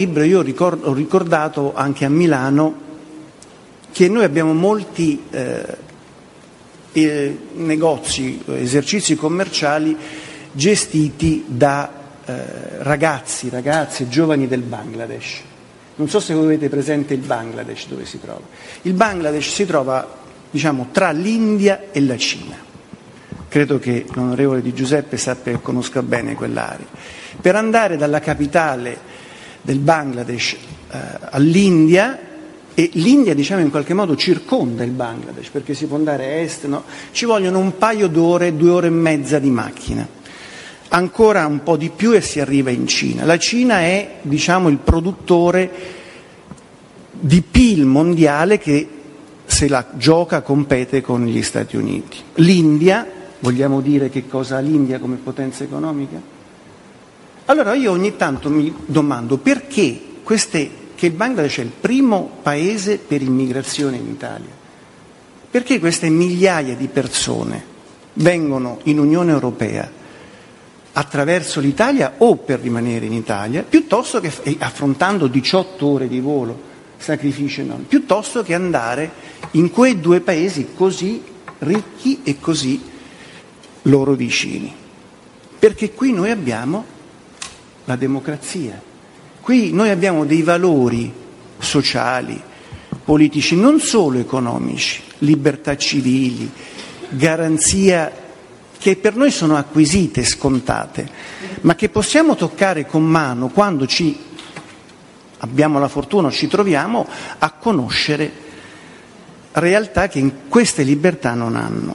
libro io ho ricordato anche a Milano che noi abbiamo molti negozi, esercizi commerciali gestiti da ragazzi, ragazze, giovani del Bangladesh. Non so se voi avete presente il Bangladesh, dove si trova. Il Bangladesh si trova, diciamo, tra l'India e la Cina. Credo che l'onorevole Di Giuseppe sappia e conosca bene quell'area. Per andare dalla capitale del Bangladesh all'India, e l'India, diciamo, in qualche modo circonda il Bangladesh, perché si può andare a est, no? Ci vogliono un paio d'ore, 2 ore e mezza di macchina. Ancora un po' di più e si arriva in Cina. La Cina è, diciamo, il produttore di PIL mondiale che, se la gioca, compete con gli Stati Uniti. L'India, vogliamo dire che cosa ha l'India come potenza economica? Allora io ogni tanto mi domando perché che il Bangladesh è il primo paese per immigrazione in Italia. Perché queste migliaia di persone vengono in Unione Europea attraverso l'Italia o per rimanere in Italia, piuttosto che affrontando 18 ore di volo, sacrifici enormi, piuttosto che andare in quei 2 paesi così ricchi e così loro vicini. Perché qui noi abbiamo la democrazia. Qui noi abbiamo dei valori sociali, politici, non solo economici, libertà civili, garanzia che per noi sono acquisite, scontate, ma che possiamo toccare con mano quando abbiamo la fortuna, ci troviamo a conoscere realtà che in queste libertà non hanno.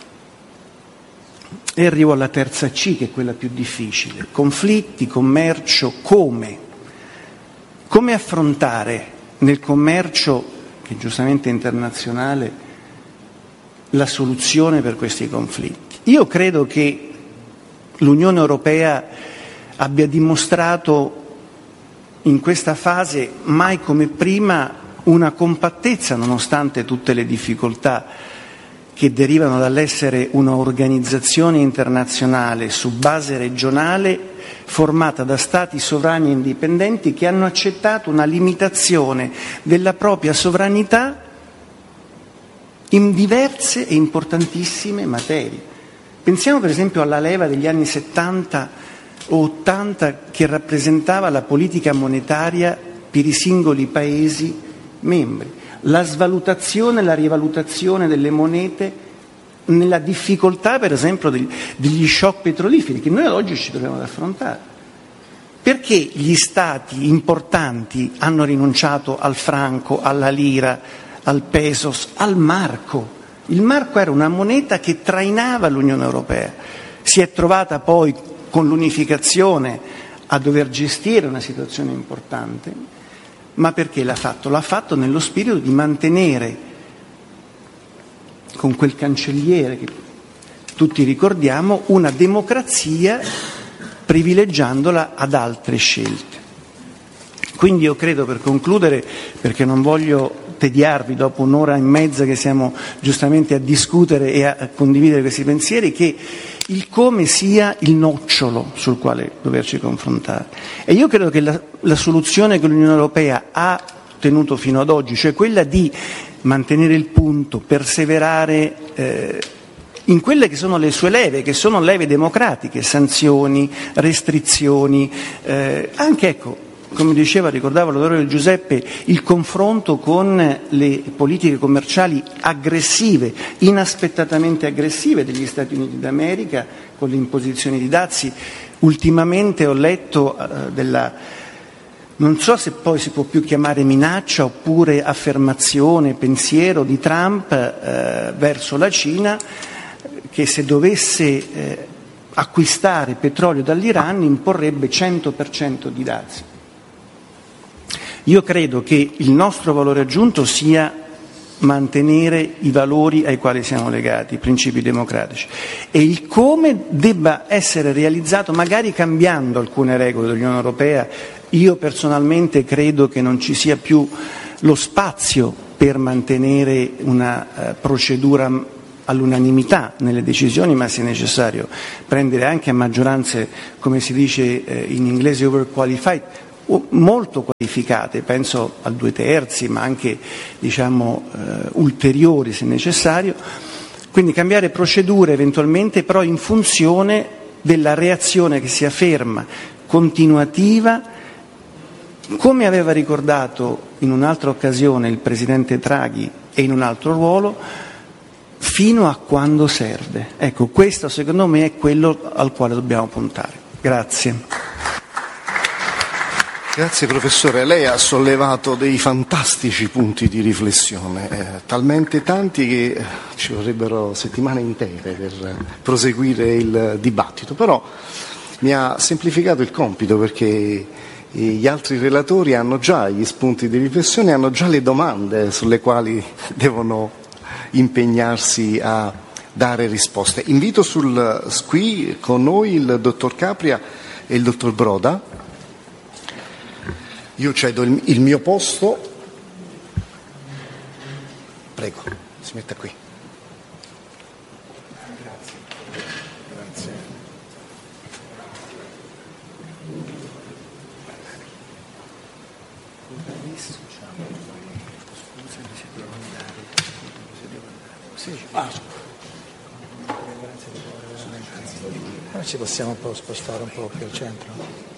E arrivo alla terza C, che è quella più difficile: conflitti, commercio, come affrontare nel commercio, che giustamente è internazionale, la soluzione per questi conflitti. Io credo che l'Unione Europea abbia dimostrato in questa fase, mai come prima, una compattezza nonostante tutte le difficoltà che derivano dall'essere un'organizzazione internazionale su base regionale formata da stati sovrani e indipendenti che hanno accettato una limitazione della propria sovranità in diverse e importantissime materie. Pensiamo per esempio alla leva degli anni 70 o 80 che rappresentava la politica monetaria per i singoli Paesi membri, la svalutazione e la rivalutazione delle monete nella difficoltà per esempio degli shock petroliferi che noi ad oggi ci troviamo ad affrontare. Perché gli stati importanti hanno rinunciato al franco, alla lira, al pesos, al marco? Il marco era una moneta che trainava l'Unione Europea. Si è trovata poi con l'unificazione a dover gestire una situazione importante, ma perché l'ha fatto? L'ha fatto nello spirito di mantenere, con quel cancelliere che tutti ricordiamo, una democrazia privilegiandola ad altre scelte. Quindi io credo, per concludere, perché non voglio tediarvi dopo un'ora e mezza che siamo giustamente a discutere e a condividere questi pensieri, che il come sia il nocciolo sul quale doverci confrontare. E io credo che la soluzione che l'Unione Europea ha tenuto fino ad oggi, cioè quella di mantenere il punto, perseverare in quelle che sono le sue leve, che sono leve democratiche, sanzioni, restrizioni, anche, ecco, come diceva, ricordava l'onorevole Giuseppe, il confronto con le politiche commerciali aggressive, inaspettatamente aggressive degli Stati Uniti d'America, con le imposizioni di dazi. Ultimamente ho letto non so se poi si può più chiamare minaccia oppure affermazione, pensiero di Trump verso la Cina, che se dovesse acquistare petrolio dall'Iran imporrebbe 100% di dazi. Io credo che il nostro valore aggiunto sia mantenere i valori ai quali siamo legati, i principi democratici, e il come debba essere realizzato magari cambiando alcune regole dell'Unione Europea. Io personalmente credo che non ci sia più lo spazio per mantenere una procedura all'unanimità nelle decisioni, ma se necessario prendere anche a maggioranze, come si dice in inglese, overqualified, molto qualificate, penso al 2/3, ma anche ulteriori se necessario, quindi cambiare procedure eventualmente, però in funzione della reazione che sia ferma, continuativa, come aveva ricordato in un'altra occasione il Presidente Draghi e in un altro ruolo, fino a quando serve. Ecco, questo secondo me è quello al quale dobbiamo puntare. Grazie. Grazie professore, lei ha sollevato dei fantastici punti di riflessione, talmente tanti che ci vorrebbero settimane intere per proseguire il dibattito, però mi ha semplificato il compito, perché gli altri relatori hanno già gli spunti di riflessione, hanno già le domande sulle quali devono impegnarsi a dare risposte. Invito qui con noi il dottor Capria e il dottor Broda. Io cedo il mio posto. Prego, si metta qui. Grazie. Noi ci possiamo un po' spostare un po' più al centro.